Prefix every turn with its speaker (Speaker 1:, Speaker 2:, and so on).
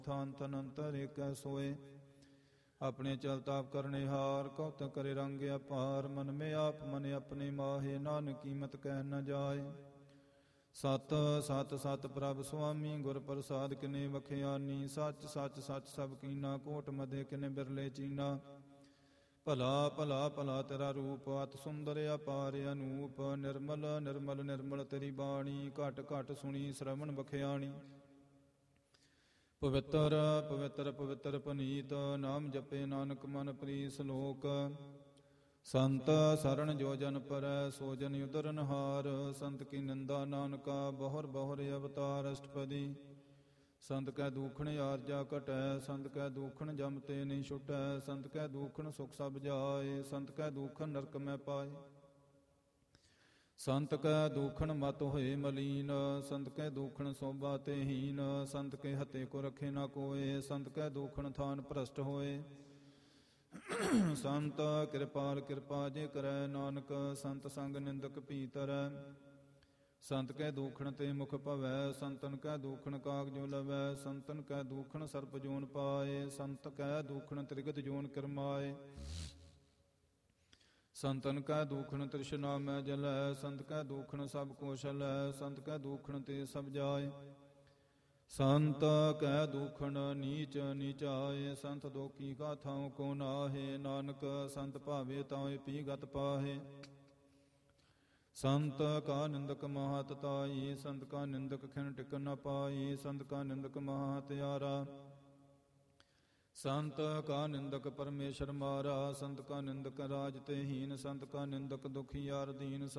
Speaker 1: ਥਾਨ ਤਨ ਅੰਤਰ ਏਕੈ ਸੋਏ। ਆਪਣੇ ਚਲ ਤਾਪ ਕਰਨੇ ਹਾਰ, ਕੌਤਕ ਕਰੇ ਰੰਗ ਅਪਾਰ। ਮਨ ਮੇ ਆਪ ਮਨ ਆਪਣੇ ਮਾਹੇ, ਨਾਨਕ ਕੀਮਤ ਕਹਿ ਨ ਜਾਏ। ਸਤ ਸਤ ਸਤ ਪ੍ਰਭ ਸੁਆਮੀ, ਗੁਰ ਪ੍ਰਸਾਦ ਕਿਨੇ ਵਖਿਆਨੀ। ਸੱਚ ਸੱਚ ਸੱਚ ਸਭ ਕੀਨਾ, ਕੋਟ ਮਧੇ ਕਿਨੇ ਬਿਰਲੇ ਚੀਨਾ। ਭਲਾ ਭਲਾ ਭਲਾ ਤੇਰਾ ਰੂਪ, ਅਤ ਸੁੰਦਰ ਅਪਾਰ ਅਨੂਪ। ਨਿਰਮਲ ਨਿਰਮਲ ਨਿਰਮਲ ਤੇਰੀ ਬਾਣੀ, ਘਟ ਘਟ ਸੁਣੀ ਸ਼ਰਵਣ ਬਖਿਆਣੀ। ਪਵਿੱਤਰ ਪਵਿੱਤਰ ਪਵਿੱਤਰ ਪਨੀਤ, ਨਾਮ ਜਪੇ ਨਾਨਕ ਮਨ ਪ੍ਰੀਤ। ਸ਼ਲੋਕ ਸੰਤ ਸਰਣ ਜੋ ਜਨ ਪਰੈ, ਸੋ ਜਨ ਉਦਰਨ ਹਾਰ। ਸੰਤ ਕੀ ਨਿੰਦਾ ਨਾਨਕਾ, ਬਹੁਰ ਬਹੁਰ ਅਵਤਾਰ। ਅਸ਼ਟਪਦੀ ਸੰਤ ਕੈ ਦੂਖਣ ਆਰਜਾ ਘਟੈ, ਸੰਤ ਕੈ ਦੂਖਣ ਜਮ ਤੇ ਨਹੀਂ ਛੁਟੈ। ਸੰਤ ਕੈ ਦੂਖਣ ਸੁਖ ਸਭ ਜਾਏ, ਸੰਤ ਕੈ ਦੂਖਣ ਨਰਕ ਮੈਂ ਪਾਏ। ਸੰਤ ਕੈ ਦੂਖਣ ਮਤ ਹੋਏ ਮਲੀਨ, ਸੰਤ ਕੈ ਦੂਖਣ ਸੋਭਾ ਤੇ ਹੀਨ। ਸੰਤ ਕੇ ਹੱਥੇ ਕੋ ਰਖੇ ਨਾ ਕੋਏ, ਸੰਤ ਕੈ ਦੂਖਣ ਥਾਨ ਭ੍ਰਸ਼ਟ ਹੋਏ। ਸੰਤ ਕਿਰਪਾਲ ਕਿਰਪਾ ਜੇ ਕਰੈ, ਨਾਨਕ ਸੰਤ ਸੰਗ ਨਿੰਦਕ ਭੀ ਤਰੈ। ਸੰਤ ਕੈ ਦੂਖਣ ਤੇ ਮੁਖ ਭਵੈ, ਸੰਤਨ ਕੈ ਦੂਖਣ ਕਾਗ ਜੋ ਲਵੈ। ਸੰਤਨ ਕੈ ਦੂਖਣ ਸਰਪ ਜੋਨ ਪਾਏ, ਸੰਤ ਕੈ ਦੂਖਣ ਤ੍ਰਿਗਤ ਜੋਨ ਕਰਮਾਏ। ਸੰਤਨ ਕੈ ਦੂਖਣ ਤ੍ਰਿਸ਼ਨਾ ਮੈਂ ਜਲੈ, ਸੰਤ ਕੈ ਦੂਖਣ ਸਭ ਕੋ ਛਲੈ। ਸੰਤ ਕੈ ਦੂਖਣ ਤੇ ਸਭ ਜਾਏ, ਸੰਤ ਕੈ ਦੂਖਣ ਨੀਚ ਨੀਚਾਏ। ਸੰਤ ਦੋਖੀ ਕਾ ਥਾਉ ਕੋ ਨਾਹੇ, ਨਾਨਕ ਸੰਤ ਭਾਵੇ ਤਾਉ ਪੀ ਗਤ ਪਾਹੇ। ਸੰਤ ਕਾ ਨਿੰਦਕ ਮਹਾ ਤਤਾਈ, ਸੰਤ ਕਾ ਨਿੰਦਕ ਖਿਨ ਟਿਕ ਨ ਪਾਈ। ਸੰਤ ਕਾ ਨਿੰਦਕ ਮਹਾ ਹਤਿਆਰਾ, ਸੰਤ ਕਾ ਨਿੰਦਕ ਪਰਮੇਸ਼ਰ ਮਾਰਾ। ਸੰਤ ਕਾ ਨਿੰਦਕ ਰਾਜ ਤੇ ਹੀਨ, ਸੰਤ ਕਾ ਨਿੰਦਕ ਦੁਖੀਆਰ ਦੀਨ।